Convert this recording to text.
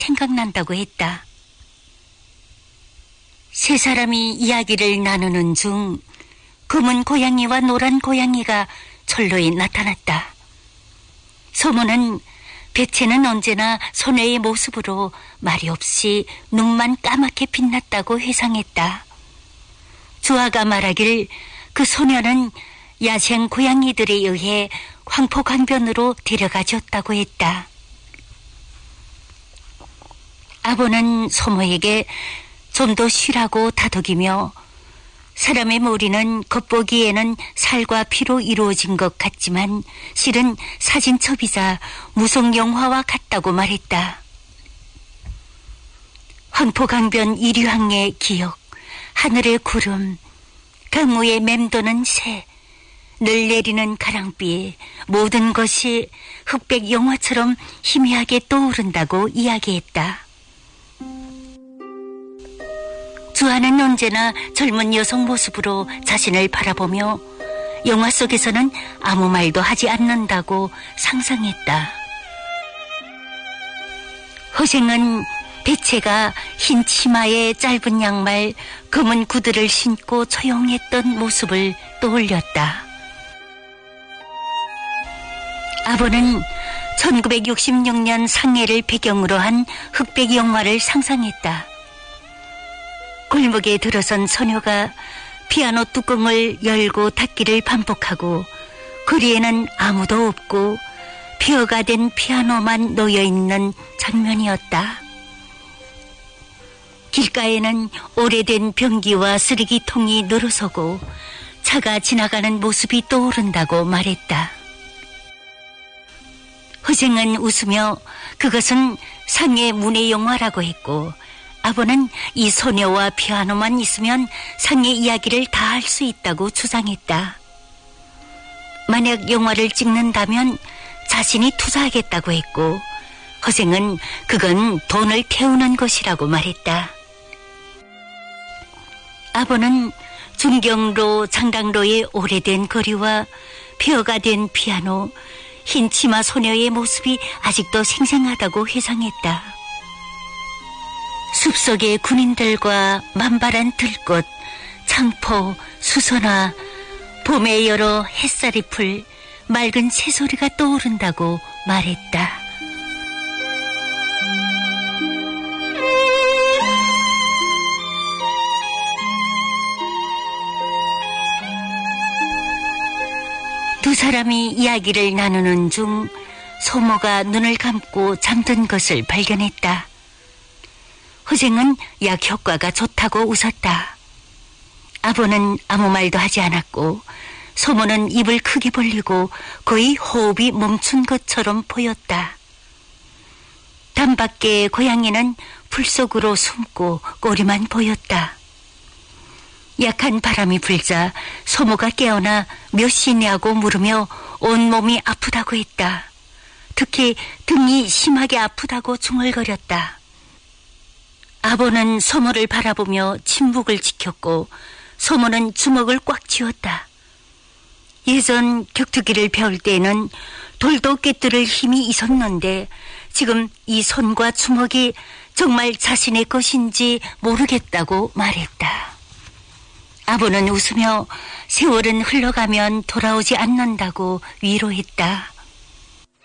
생각난다고 했다. 세 사람이 이야기를 나누는 중 검은 고양이와 노란 고양이가 철로에 나타났다. 소모는 배채는 언제나 소녀의 모습으로 말이 없이 눈만 까맣게 빛났다고 회상했다. 주아가 말하길 그 소녀는 야생 고양이들에 의해 황포강변으로 데려가졌다고 했다. 아버는 소모에게 좀 더 쉬라고 다독이며 사람의 머리는 겉보기에는 살과 피로 이루어진 것 같지만 실은 사진첩이자 무성영화와 같다고 말했다. 황포강변 이류항의 기억, 하늘의 구름, 강우에 맴도는 새, 늘 내리는 가랑비, 모든 것이 흑백 영화처럼 희미하게 떠오른다고 이야기했다. 주아는 언제나 젊은 여성 모습으로 자신을 바라보며 영화 속에서는 아무 말도 하지 않는다고 상상했다. 허생은 배채가 흰 치마에 짧은 양말, 검은 구두를 신고 조용했던 모습을 떠올렸다. 아버는 1966년 상해를 배경으로 한 흑백 영화를 상상했다. 골목에 들어선 소녀가 피아노 뚜껑을 열고 닫기를 반복하고 거리에는 아무도 없고 폐허가 된 피아노만 놓여있는 장면이었다. 길가에는 오래된 변기와 쓰레기통이 늘어서고 차가 지나가는 모습이 떠오른다고 말했다. 허생은 웃으며 그것은 상해 문예 영화라고 했고 아버는 이 소녀와 피아노만 있으면 상해 이야기를 다 할 수 있다고 주장했다. 만약 영화를 찍는다면 자신이 투자하겠다고 했고 허생은 그건 돈을 태우는 것이라고 말했다. 아버는 중경로 장강로의 오래된 거리와 폐허가 된 피아노, 흰 치마 소녀의 모습이 아직도 생생하다고 회상했다. 숲속의 군인들과 만발한 들꽃, 창포, 수선화, 봄의 여러 햇살이 풀 맑은 새소리가 떠오른다고 말했다. 두 사람이 이야기를 나누는 중 소모가 눈을 감고 잠든 것을 발견했다. 허생은 약 효과가 좋다고 웃었다. 아버는 아무 말도 하지 않았고 소모는 입을 크게 벌리고 거의 호흡이 멈춘 것처럼 보였다. 담밖의 고양이는 풀 속으로 숨고 꼬리만 보였다. 약한 바람이 불자 소모가 깨어나 몇 시냐고 물으며 온몸이 아프다고 했다. 특히 등이 심하게 아프다고 중얼거렸다. 아버는 소모를 바라보며 침묵을 지켰고 소모는 주먹을 꽉 쥐었다. 예전 격투기를 배울 때에는 돌도 깨뜨릴 힘이 있었는데 지금 이 손과 주먹이 정말 자신의 것인지 모르겠다고 말했다. 아버는 웃으며 세월은 흘러가면 돌아오지 않는다고 위로했다.